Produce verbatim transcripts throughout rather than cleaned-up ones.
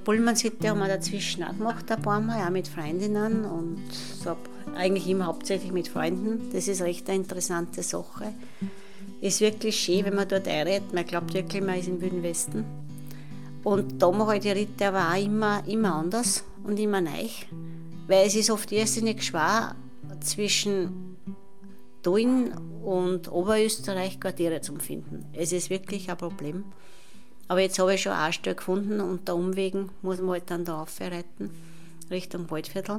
Pullmansitte haben wir dazwischen auch gemacht, ein paar Mal, auch mit Freundinnen und so, eigentlich immer hauptsächlich mit Freunden. Das ist recht eine interessante Sache. Ist wirklich schön, wenn man dort einredet. Man glaubt wirklich, man ist im Wilden Westen. Und da mache ich die Ritte aber auch immer, immer anders und immer neu. Weil es ist oft irrsinnig schwer, zwischen Tulln und Oberösterreich Quartiere zu finden. Es ist wirklich ein Problem. Aber jetzt habe ich schon ein Stück gefunden und der Umwegen muss man halt dann da aufreiten, Richtung Waldviertel.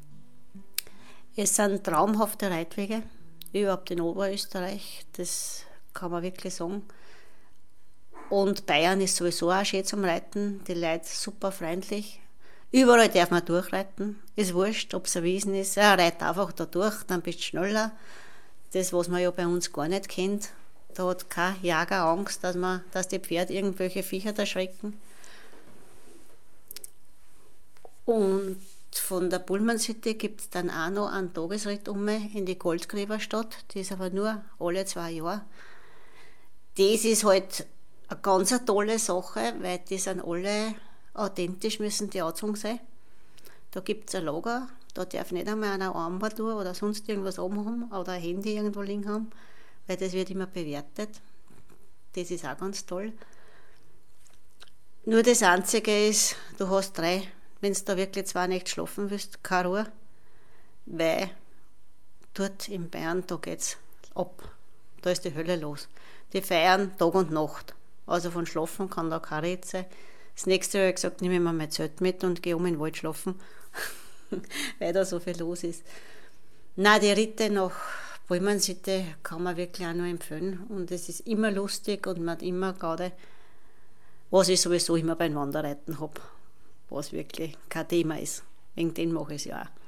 Es sind traumhafte Reitwege, überhaupt in Oberösterreich, das kann man wirklich sagen. Und Bayern ist sowieso auch schön zum Reiten, die Leute super freundlich. Überall darf man durchreiten, ist wurscht, ob es eine Wiesen ist. Ja, reit einfach da durch, dann bist du schneller. Das, was man ja bei uns gar nicht kennt. Da hat kein Jäger Angst, dass, man, dass die Pferde irgendwelche Viecher erschrecken. Und von der Pullmansitte gibt es dann auch noch einen Tagesritt um in die Goldgräberstadt. Die ist aber nur alle zwei Jahre. Das ist halt eine ganz eine tolle Sache, weil die sind alle authentisch, müssen die angezogen sein. Da gibt es ein Lager, da darf nicht einmal eine Armbanduhr oder sonst irgendwas haben oder ein Handy irgendwo liegen haben, weil das wird immer bewertet. Das ist auch ganz toll. Nur das Einzige ist, du hast drei, wenn du da wirklich zwei Nächte schlafen willst, keine Ruhe, weil dort in Bayern, da geht's ab. Da ist die Hölle los. Die feiern Tag und Nacht. Also von Schlafen kann da keine Rede sein. Das nächste habe ich gesagt, nehme ich mir mein Zelt mit und gehe um in den Wald schlafen, weil da so viel los ist. Nein, die Ritte nach Pullmansitte kann man wirklich auch nur empfehlen. Und es ist immer lustig und man hat immer gerade, was ich sowieso immer beim Wanderreiten habe, was wirklich kein Thema ist. Wegen dem mache ich es ja auch.